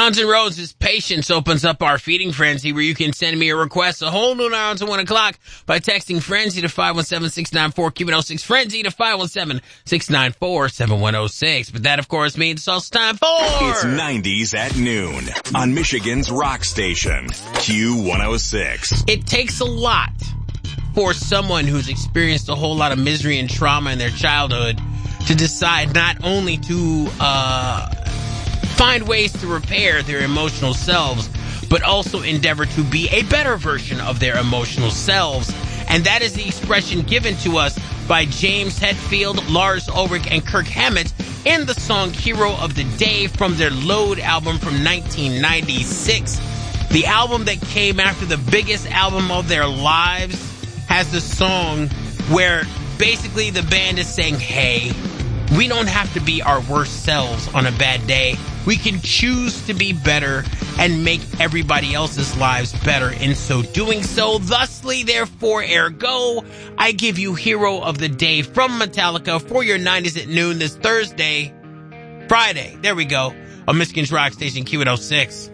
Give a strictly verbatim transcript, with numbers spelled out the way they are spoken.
Guns N' Roses' Patience opens up our feeding frenzy, where you can send me a request a whole new hour until one o'clock by texting Frenzy to five one seven, six nine four, Q one oh six, Frenzy to five one seven, six nine four, seven one oh six. But that, of course, means it's also time for... It's nineties at noon on Michigan's rock station, Q one oh six. It takes a lot for someone who's experienced a whole lot of misery and trauma in their childhood to decide not only to, uh... find ways to repair their emotional selves, but also endeavor to be a better version of their emotional selves. And that is the expression given to us by James Hetfield, Lars Ulrich, and Kirk Hammett in the song Hero of the Day from their Load album from nineteen ninety-six. The album that came after the biggest album of their lives has a song where basically the band is saying, hey, we don't have to be our worst selves on a bad day. We can choose to be better and make everybody else's lives better in so doing so. Thusly, therefore, ergo, I give you Hero of the Day from Metallica for your nineties at noon this Thursday, Friday. There we go. On Michigan's Rock Station Q one oh six.